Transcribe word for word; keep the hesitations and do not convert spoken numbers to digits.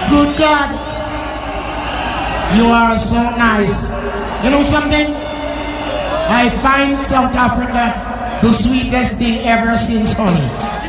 Good God. You are so nice. You know something? I find South Africa the sweetest thing ever since honey.